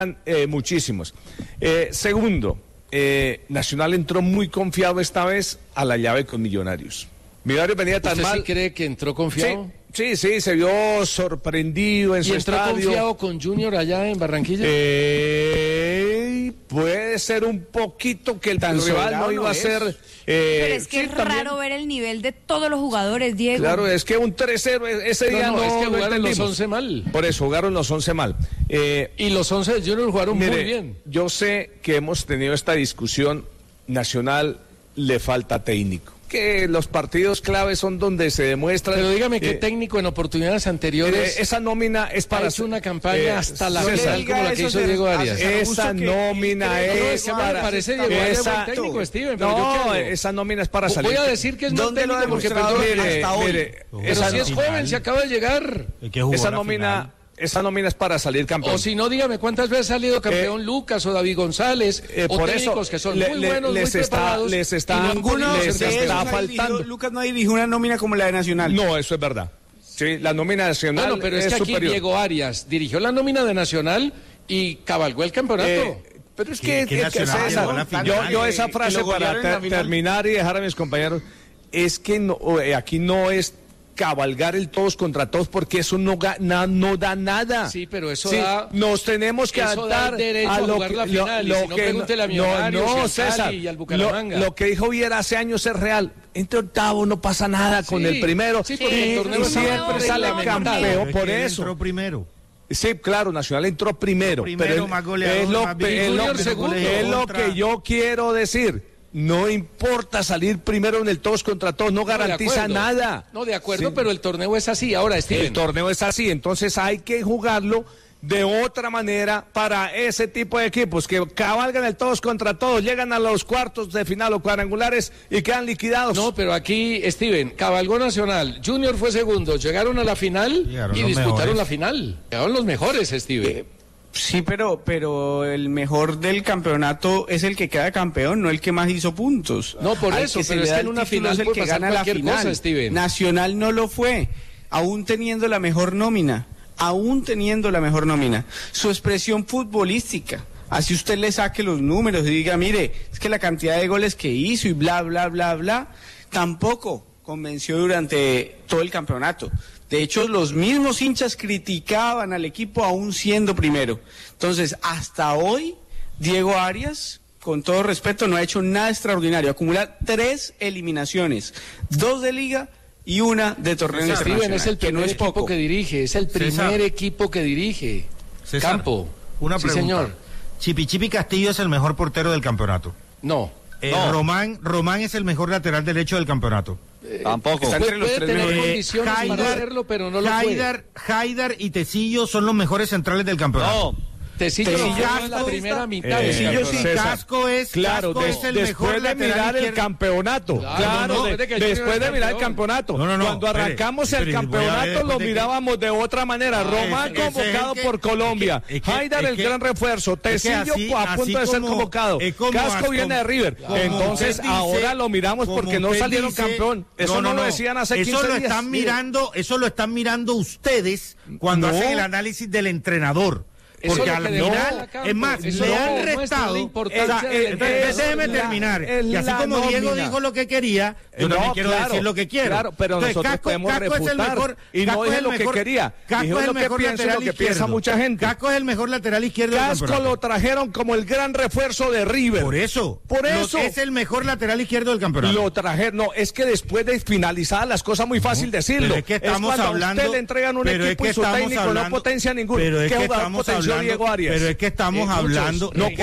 muchísimos. Segundo, Nacional entró muy confiado esta vez a la llave con Millonarios. Millonarios venía tan mal. ¿Usted sí cree que entró confiado? Sí, se vio sorprendido en su estadio. ¿Y entró confiado con Junior allá en Barranquilla? Puede ser un poquito que el rival no iba a ser... pero es que es raro ver el nivel de todos los jugadores, Diego. Claro, es que un 3-0 ese día no es que jugaron los 11 mal. Por eso, jugaron los 11 mal. Y los 11 de Junior jugaron muy bien. Yo sé que hemos tenido esta discusión, Nacional le falta técnico. Que los partidos claves son donde se demuestra. Pero dígame qué técnico en oportunidades anteriores. Esa nómina es para hacer una campaña hasta la final como la que hizo Diego Arias. Esa nómina es para. Parece Diego Arias buen técnico, Steven. No, esa nómina es para salir. Voy a decir que es muy técnico porque hasta hoy. Pero si es joven, si acaba de llegar. Esa nómina es para salir campeón. O si no, dígame cuántas veces ha salido campeón Lucas o David González o por técnicos eso, que son muy buenos, muy preparados. Les está faltando. Lucas no dirigió una nómina como la de Nacional. No, eso es verdad. Sí, la nómina Nacional bueno, pero es que aquí superior. Diego Arias dirigió la nómina de Nacional y cabalgó el campeonato. Pero es que yo esa frase para terminar y dejar a mis compañeros, es que aquí no es cabalgar el todos contra todos porque eso no da nada. Sí, pero eso da... Nos tenemos que adaptar a lo que... La final, si no, pregúntele a Millonarios, César, y al Bucaramanga. Lo que dijo Viera hace años es real. Entre octavo no pasa nada con el primero. Sí, porque el torneo siempre sale campeón por eso. Entró primero. Sí, claro, Nacional entró primero. Pero más goleador, es lo que yo quiero decir. No importa salir primero en el todos contra todos, no garantiza nada. No, de acuerdo, sí. Pero el torneo es así. Ahora, Steven. El torneo es así, entonces hay que jugarlo de otra manera para ese tipo de equipos que cabalgan el todos contra todos, llegan a los cuartos de final o cuadrangulares y quedan liquidados. No, pero aquí, Steven, cabalgó Nacional, Junior fue segundo, llegaron a la final y disputaron la final. Llegaron los mejores, Steven. Sí, pero el mejor del campeonato es el que queda campeón, no el que más hizo puntos. No, por eso, pero es que en una final es el que gana la final. Cosa, Steven. Nacional no lo fue, aún teniendo la mejor nómina. Su expresión futbolística, así usted le saque los números y diga, mire, es que la cantidad de goles que hizo y bla, bla, bla, bla, tampoco convenció durante todo el campeonato. De hecho, los mismos hinchas criticaban al equipo aún siendo primero. Entonces, hasta hoy, Diego Arias, con todo respeto, no ha hecho nada extraordinario. Acumula 3 eliminaciones, 2 de liga y 1 de torneo internacional. Es el primer equipo que dirige, es el primer equipo que dirige. César, Campo. Una pregunta. Sí, señor. Chipi Castillo es el mejor portero del campeonato. No. Román es el mejor lateral derecho del campeonato. Tampoco. Está entre los 3 mejores. Condiciones para hacerlo, pero no lo puede. Haidar y Tecillo son los mejores centrales del campeonato. No. Tecillo en la primera mitad. Tecillo sin Casco es, claro, Casco es el mejor después de mirar el campeonato. Claro, después de mirar el campeonato. Cuando arrancamos el campeonato lo mirábamos de otra manera. Román convocado por Colombia. Haidar el gran refuerzo. Tecillo a punto de ser convocado. Casco viene de River. Entonces ahora lo miramos porque no salieron campeón. Eso no lo decían hace 15 días. Eso lo están mirando ustedes cuando hacen el análisis del entrenador. Porque al final, es más, le han restado. Déjeme terminar. Y así como Diego dijo lo que quería, yo también quiero decir lo que quiero. Claro, pero entonces, nosotros podemos refutar. Y no dije lo que quería. Dije lo que pienso y lo que piensa mucha gente. Casco es el mejor lateral izquierdo del campeonato. Casco lo trajeron como el gran refuerzo de River. Por eso. Es el mejor lateral izquierdo del campeonato. Lo trajeron. No, es que después de finalizadas las cosas muy fácil decirlo. Pero es que estamos hablando. A usted le entregan un equipo y su técnico no potencia ninguno. ¿Qué jugador potenció Diego Arias? Pero es que estamos hablando. No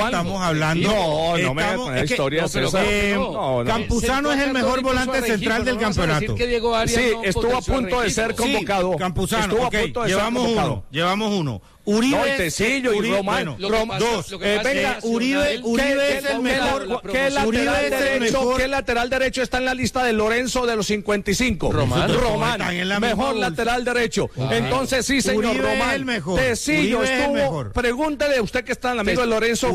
me hagas poner historias. Campuzano es el mejor volante central del campeonato. Sí, estuvo a punto de ser convocado. Campuzano, llevamos uno. Uribe, Tecillo y Román. Uribe es el mejor. ¿Qué lateral derecho está en la lista de Lorenzo de los 55? Román, mejor lateral derecho. Entonces sí, señor Román. Tecillo estuvo. Pregúntele usted que está en el amigo de Lorenzo.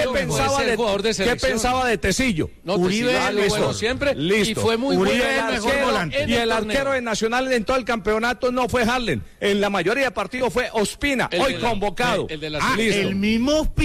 ¿Qué pensaba de Tecillo? Uribe bueno siempre. Listo. Y fue muy bueno el mejor volante. Y el arquero de Nacional en todo el campeonato no fue Harlen. En la mayoría de partidos fue Ospina. Hoy convocado. El mismo